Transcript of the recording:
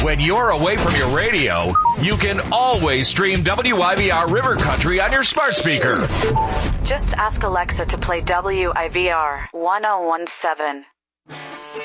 When you're away from your radio, you can always stream WIVR River Country on your smart speaker. Just ask Alexa to play WIVR 1017.